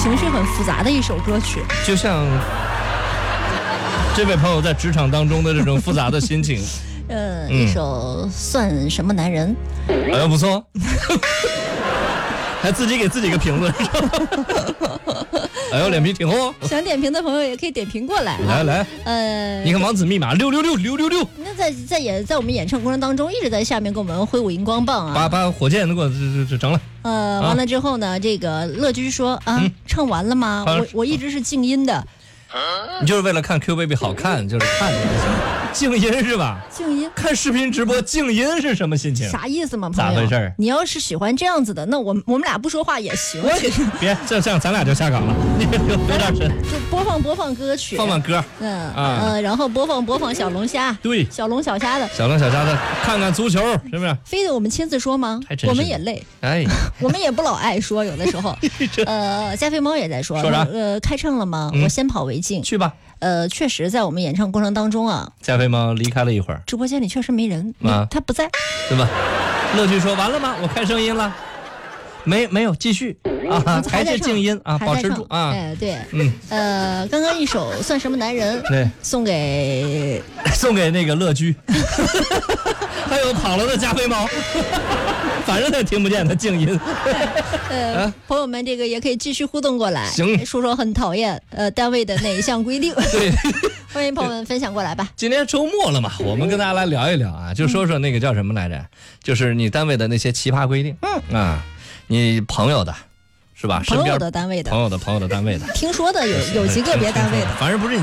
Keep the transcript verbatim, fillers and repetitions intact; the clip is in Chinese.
情绪很复杂的一首歌曲， 就像这位朋友在职场当中的这种复杂的心情。 呃，嗯、一首算什么男人？ 哎呀，不错，还自己给自己个评论，哎呦，脸皮挺厚。 想点评的朋友也可以点评过来、啊。 来来， 呃， 你看王子密码六六六六六六。 那在在演在我们演唱过程当中，一直在下面给我们挥舞荧光棒啊， 把把火箭都给我这这这整了。 呃，完了之后呢，啊、这个乐居说啊，嗯、唱完了吗？我我一直是静音的。 你就是为了看 Q Baby 好看，就是看这个静音是吧？ 静音。 看视频直播静音是什么心情？ 啥意思嘛，朋友？咋回事？ 你要是喜欢这样子的，那我我们俩不说话也行。 别这这样，咱俩就下岗了。你有点深。 就播放播放歌曲， 放放歌。 嗯啊呃，然后播放播放小龙虾。 对， 小龙小虾的。 小龙小虾的，看看足球是不是？ 非得我们亲自说吗？我们也累。 哎， 我们也不老爱说，有的时候。呃，加菲猫也在说。 说啥？ 呃，开唱了吗？ 嗯、 我先跑为敬。 去吧。 呃，确实，在我们演唱过程当中啊， 加菲猫离开了一会儿， 直播间里确实没人啊， 他不在， 对吧？乐居说完了吗？我开声音了，没没有，继续啊，还是静音啊，保持住啊。 哎，对， 嗯， 呃，刚刚一首算什么男人？ 对， 送给送给那个乐居，还有跑了的加菲猫。反正他听不见，他静音。 呃，啊、朋友们，这个也可以继续互动过来， 行， 说说很讨厌呃单位的哪一项规定。 对， 欢迎朋友们分享过来吧。 今天周末了嘛，我们跟大家来聊一聊啊，就说说那个叫什么来着，嗯、就是你单位的那些奇葩规定。嗯啊，你朋友的，是吧？ 朋友的单位的， 朋友的朋友的单位的， 听说的有有几个别单位的， 反正不是。